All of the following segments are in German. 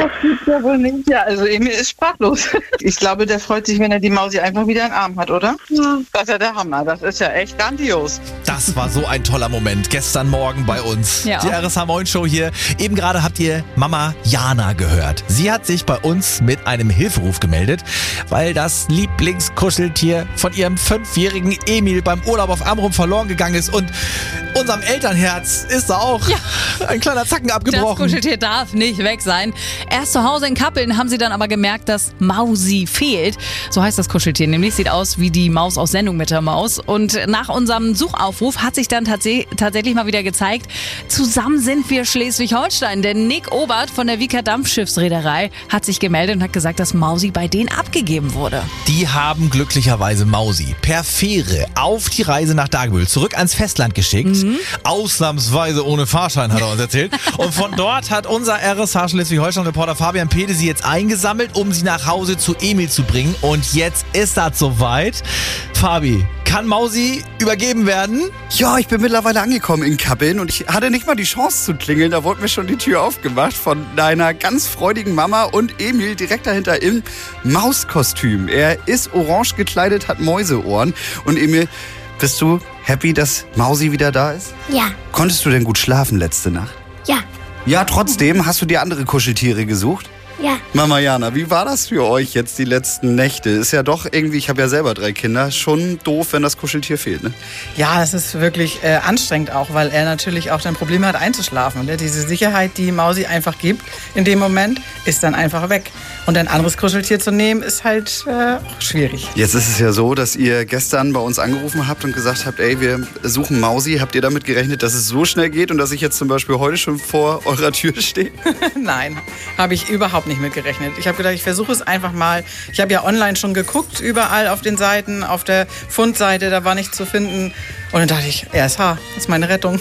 Das gibt's ja wohl nicht. Ja, also Emil ist sprachlos. Ich glaube, der freut sich, wenn er die Mausi einfach wieder in den Arm hat, oder? Ja. Das ist ja der Hammer. Das ist ja echt grandios. Das war so ein toller Moment gestern Morgen bei uns. Ja. Die RSH Moin Show hier. Eben gerade habt ihr Mama Jana gehört. Sie hat sich bei uns mit einem Hilferuf gemeldet, weil das Lieblingskuscheltier von ihrem 5-jährigen Emil beim Urlaub auf Amrum verloren gegangen ist. Und unserem Elternherz ist da auch ein kleiner Zacken Das abgebrochen. Kuscheltier darf nicht weg sein. Erst zu Hause in Kappeln haben sie dann aber gemerkt, dass Mausi fehlt. So heißt das Kuscheltier nämlich. Sieht aus wie die Maus aus Sendung mit der Maus. Und nach unserem Suchaufruf hat sich dann tatsächlich mal wieder gezeigt, zusammen sind wir Schleswig-Holstein. Denn Nick Obert von der Wieker Dampfschiffsreederei hat sich gemeldet und hat gesagt, dass Mausi bei denen abgegeben wurde. Die haben glücklicherweise Mausi per Fähre auf die Reise nach Dagebüll zurück ans Festland geschickt. Ausnahmsweise ohne Fahrschein, hat er uns erzählt. Und von dort hat unser RSH Schleswig-Holstein-Reporter Fabian Pede sie jetzt eingesammelt, um sie nach Hause zu Emil zu bringen. Und jetzt ist das soweit. Fabi, kann Mausi übergeben werden? Ja, ich bin mittlerweile angekommen in Kappeln und ich hatte nicht mal die Chance zu klingeln. Da wurde mir schon die Tür aufgemacht von deiner ganz freudigen Mama und Emil direkt dahinter im Mauskostüm. Er ist orange gekleidet, hat Mäuseohren. Und Emil, bist du happy, dass Mausi wieder da ist? Ja, Konntest du denn gut schlafen letzte Nacht? ja, Ja, trotzdem. Hast du dir andere Kuscheltiere gesucht? ja. Mama Jana, wie war das für euch jetzt die letzten Nächte? Ist ja doch irgendwie, ich habe ja selber 3 Kinder, schon doof, wenn das Kuscheltier fehlt, ne? Ja, es ist wirklich anstrengend auch, weil er natürlich auch dann Probleme hat einzuschlafen. Ne? Diese Sicherheit, die Mausi einfach gibt in dem Moment, ist dann einfach weg. Und ein anderes Kuscheltier zu nehmen, ist halt auch schwierig. Jetzt ist es ja so, dass ihr gestern bei uns angerufen habt und gesagt habt, ey, wir suchen Mausi. Habt ihr damit gerechnet, dass es so schnell geht und dass ich jetzt zum Beispiel heute schon vor eurer Tür stehe? Nein, habe ich überhaupt nicht mit gerechnet. Ich habe gedacht, ich versuche es einfach mal. Ich habe ja online schon geguckt, überall auf den Seiten, auf der Fundseite, da war nichts zu finden. Und dann dachte ich, RSH, das ist meine Rettung.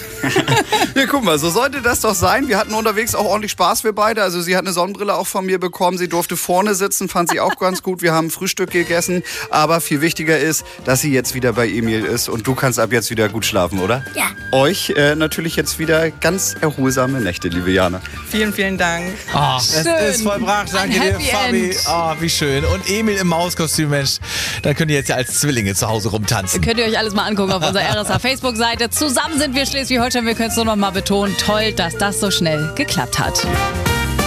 Ja, guck mal, so sollte das doch sein. Wir hatten unterwegs auch ordentlich Spaß, wir beide. Also sie hat eine Sonnenbrille auch von mir bekommen. Sie durfte vorne sitzen, fand sie auch ganz gut. Wir haben Frühstück gegessen. Aber viel wichtiger ist, dass sie jetzt wieder bei Emil ist. Und du kannst ab jetzt wieder gut schlafen, oder? Ja. Euch natürlich jetzt wieder ganz erholsame Nächte, liebe Jana. Vielen, vielen Dank. Oh, es ist vollbracht. Danke dir, Happy Fabi. End. Oh, wie schön. Und Emil im Mauskostüm, Mensch. Da könnt ihr jetzt ja als Zwillinge zu Hause rumtanzen. Könnt ihr euch alles mal angucken auf unserer RSH Facebook-Seite. Zusammen sind wir Schleswig-Holstein. Wir können es nur noch mal betonen. Toll, dass das so schnell geklappt hat.